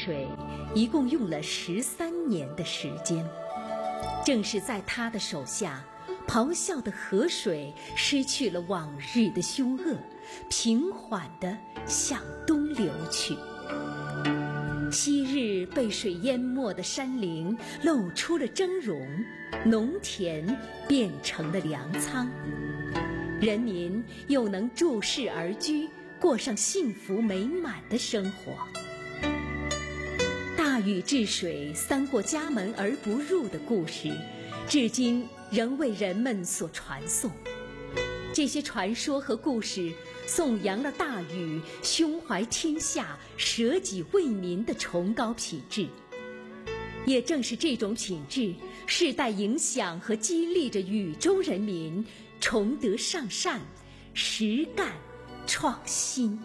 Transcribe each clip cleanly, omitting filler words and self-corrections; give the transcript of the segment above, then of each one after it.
水一共用了13年的时间。正是在他的手下，咆哮的河水失去了往日的凶恶，平缓地向东流去。昔日被水淹没的山林露出了峥嵘，农田变成了粮仓，人民又能注视而居，过上幸福美满的生活。大禹治水三过家门而不入的故事，至今仍为人们所传颂。这些传说和故事颂扬了大禹胸怀天下、舍己为民的崇高品质。也正是这种品质，世代影响和激励着禹州人民崇德尚善、实干创新。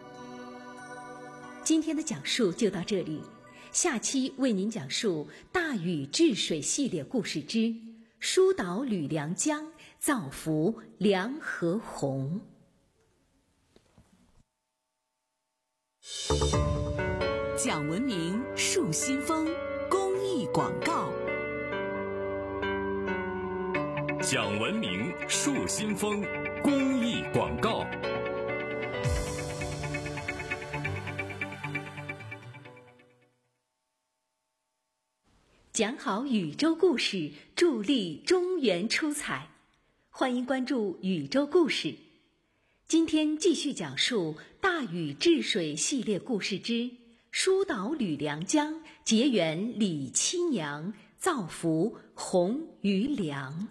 今天的讲述就到这里，下期为您讲述大禹治水系列故事之疏导吕梁江，造福梁河洪。 讲文明树新风公益广告。 讲文明树新风公益广告。 讲好禹州故事，助力中原出彩。欢迎关注禹州故事。今天继续讲述大禹治水系列故事之疏导吕梁江，结缘李七娘，造福洪于梁。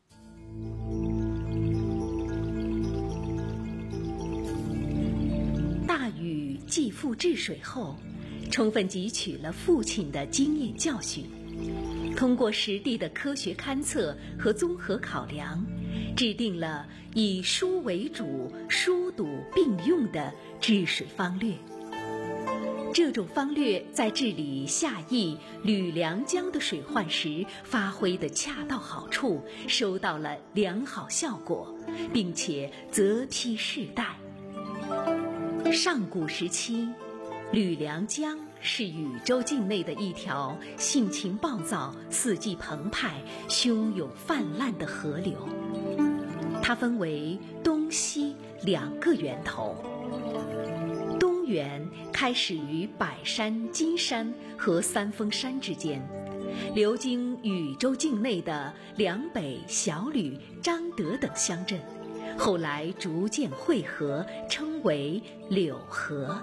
大禹继父治水后，充分汲取了父亲的经验教训，通过实地的科学勘测和综合考量，制定了以疏为主、疏堵并用的治水方略。这种方略在治理夏邑、吕梁江的水患时发挥得恰到好处，收到了良好效果，并且择批世代。上古时期，吕梁江是禹州境内的一条性情暴躁、四季澎湃、汹涌泛滥的河流。它分为东西两个源头。东源开始于百山、金山和三峰山之间，流经禹州境内的梁北、小吕、张德等乡镇，后来逐渐汇合，称为柳河。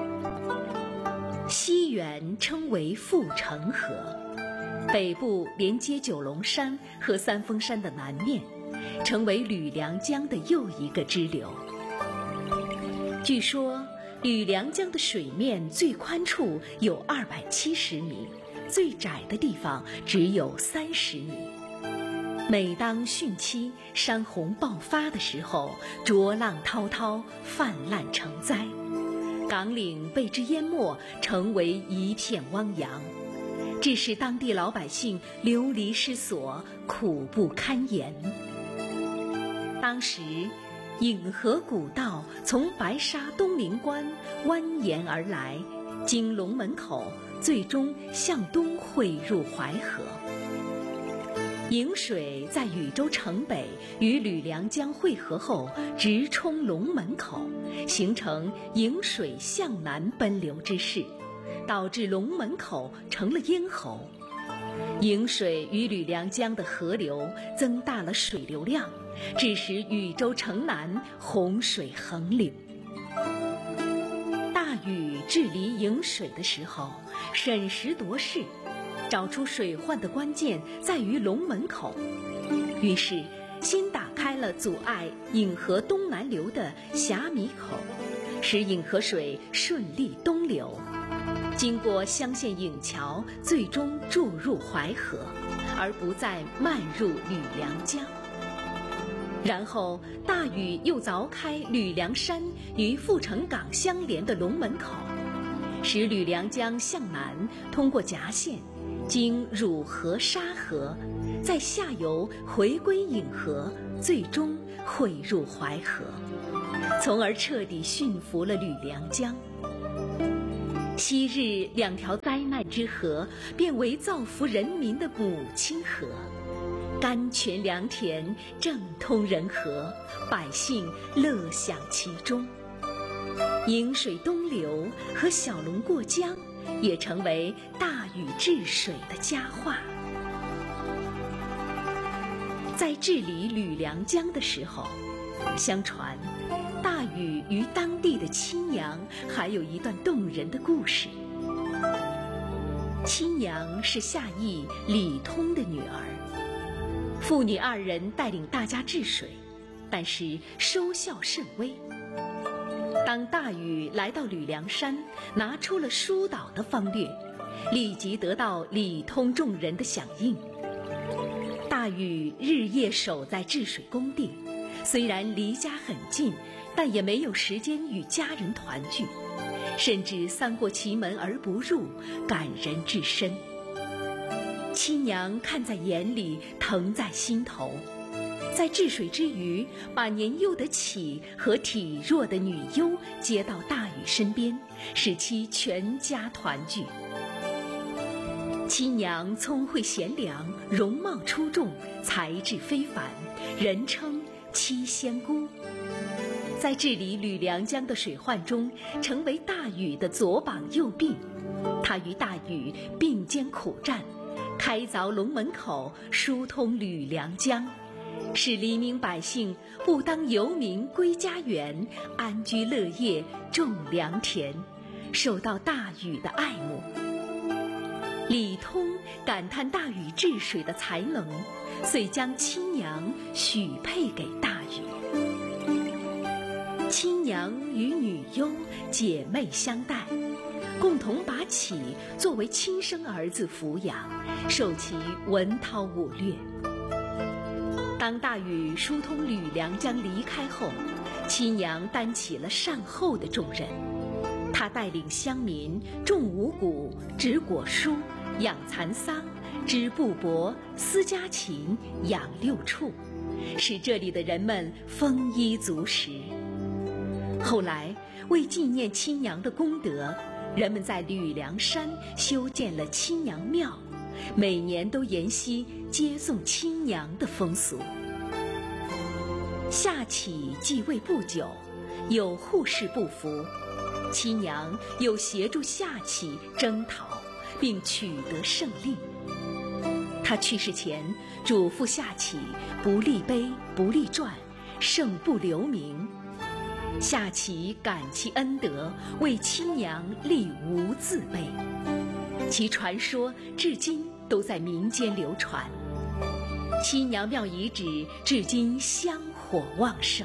西源称为阜成河，北部连接九龙山和三峰山的南面，成为吕梁江的又一个支流。据说吕梁江的水面最宽处有270米，最窄的地方只有30米。每当汛期山洪爆发的时候，浊浪滔滔，泛滥成灾，港岭被之淹没，成为一片汪洋，致使当地老百姓流离失所，苦不堪言。当时颍河古道从白沙东明关蜿蜒而来，经龙门口，最终向东汇入淮河。颍水在禹州城北与吕梁江汇合后，直冲龙门口，形成颍水向南奔流之势，导致龙门口成了咽喉。颍水与吕梁江的河流增大了水流量，致使禹州城南洪水横流。大禹治理颍水的时候，审时度势，找出水患的关键在于龙门口，于是先打开了阻碍颍河东南流的峡米口，使颍河水顺利东流，经过乡县颍桥，最终注入淮河，而不再漫入吕梁江。然后大禹又凿开吕梁山与阜成港相连的龙门口，使吕梁江向南通过夹县，经汝河、沙河，在下游回归颍河，最终汇入淮河，从而彻底驯服了吕梁江。 昔日2条灾难之河，变为造福人民的母亲河，甘泉良田，正通人和，百姓乐享其中。颍水东流和小龙过江，也成为大禹治水的佳话。在治理吕梁江的时候，相传大禹与当地的亲娘还有一段动人的故事。亲娘是夏邑李通的女儿，父女2人带领大家治水，但是收效甚微。当大禹来到吕梁山，拿出了疏导的方略，立即得到李通众人的响应。大禹日夜守在治水工地，虽然离家很近，但也没有时间与家人团聚，甚至3过其门而不入，感人至深。亲娘看在眼里，疼在心头，在治水之余，把年幼的启和体弱的女优接到大禹身边，使其全家团聚。亲娘聪慧贤良，容貌出众，才智非凡，人称七仙姑。在治理吕梁江的水患中，成为大禹的左膀右臂。他与大禹并肩苦战，开凿龙门口，疏通吕梁江，使黎民百姓不当游民归家园，安居乐业，种良田，受到大禹的爱慕。李通感叹大禹治水的才能，遂将亲娘许配给大禹。亲娘与女优姐妹相待，共同把启作为亲生儿子抚养，受其文韬武略。当大禹疏通吕梁江离开后，亲娘担起了善后的重任。她带领乡民种五谷、植果蔬、养蚕桑、织布帛、丝家禽、养六畜，使这里的人们丰衣足食。后来为纪念亲娘的功德，人们在吕梁山修建了亲娘庙，每年都沿袭接送亲娘的风俗。夏启继位不久，有护士不服，亲娘又协助夏启征讨，并取得胜利。他去世前嘱咐夏启不立碑不立传，胜不留名。夏启感其恩德，为亲娘立无字碑，其传说至今都在民间流传。亲娘庙遗址至今香火旺盛。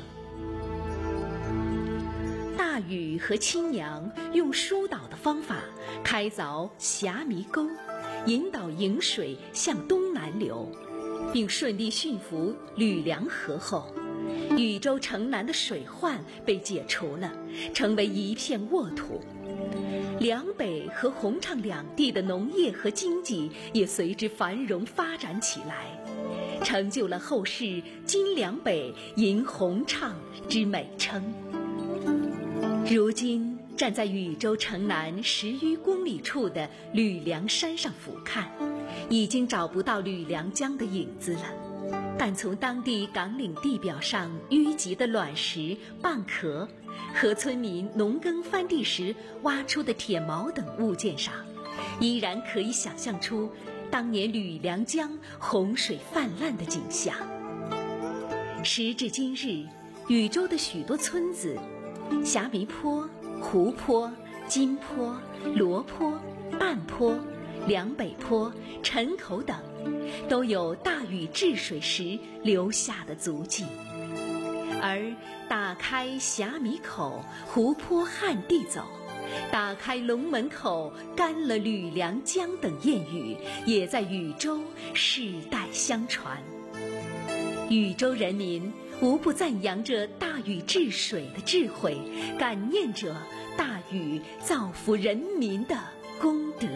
大禹和亲娘用疏导的方法开凿霞弥沟，引导颍水向东南流，并顺利驯服吕梁河后，禹州城南的水患被解除了，成为一片沃土。梁北和洪畅两地的农业和经济也随之繁荣发展起来，成就了后世今梁北迎洪畅之美称。如今站在禹州城南10余公里处的吕梁山上俯瞰，已经找不到吕梁江的影子了，但从当地岗岭地表上淤积的卵石、蚌壳和村民农耕翻地时挖出的铁锚等物件上，依然可以想象出当年吕梁江洪水泛滥的景象。时至今日，禹州的许多村子，霞弥坡、湖泊、金坡、罗坡、半坡、梁北坡、陈口等，都有大禹治水时留下的足迹。而打开霞弥口，湖泊旱地走，打开龙门口，干了吕梁江等谚语，也在禹州世代相传。禹州人民无不赞扬着大禹治水的智慧，感念着大禹造福人民的功德。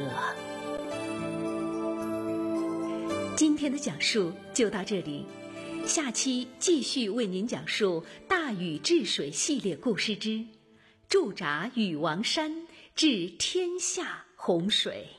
今天的讲述就到这里，下期继续为您讲述大禹治水系列故事之驻扎禹王山治天下洪水。